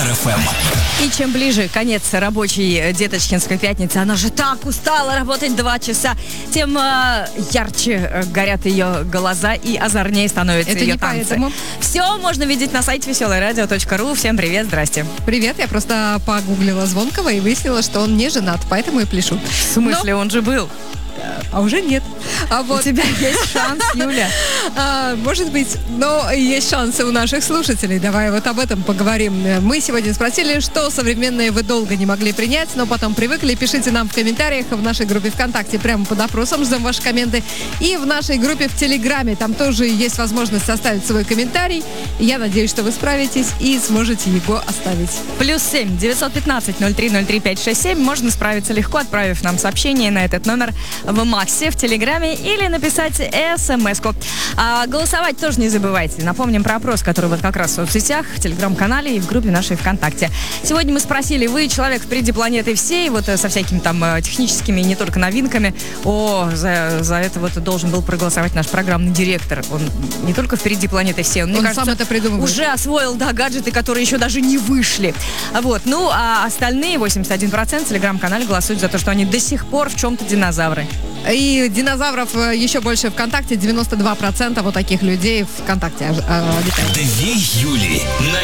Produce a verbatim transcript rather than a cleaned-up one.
Юмор эф эм. И чем ближе конец рабочей деточкинской пятницы, она же так устала работать два часа, тем э, ярче э, горят ее глаза и озорнее становятся Это ее не танцы. поэтому. Все можно видеть на сайте веселое радио точка ру. Всем привет, здрасте. Привет, я просто погуглила Звонкого и выяснила, что он не женат, поэтому и пляшу. В смысле, он же был? А уже нет. А вот У тебя есть шанс, Юля. А, может быть, но есть шансы у наших слушателей. Давай вот об этом поговорим. Мы сегодня спросили, что современные вы долго не могли принять, но потом привыкли. Пишите нам в комментариях в нашей группе ВКонтакте прямо под опросом. Ждем ваши комменты. И в нашей группе в Телеграме. Там тоже есть возможность составить свой комментарий. Я надеюсь, что вы справитесь и сможете его оставить. Плюс семь девятьсот пятнадцать ноль три ноль три пять шесть семь. Можно справиться легко, отправив нам сообщение на этот номер в Максе, в Телеграме или написать смс-ку. А голосовать тоже не забывайте. Напомним про опрос, который вот как раз в соцсетях, в Телеграм-канале и в группе нашей ВКонтакте. Сегодня мы спросили, вы человек впереди планеты всей, вот со всякими там техническими и не только новинками. О, за, за это вот должен был проголосовать наш программный директор. Он не только впереди планеты всей, он, мне Он кажется, сам это придумывает. уже освоил, да, гаджеты, которые еще даже не вышли. Вот. Ну, а остальные восемьдесят один процент в Телеграм-канале голосуют за то, что они до сих пор в чем-то динозавры. И динозавров еще больше ВКонтакте. девяносто два процента вот таких людей ВКонтакте обитают. Две Юли на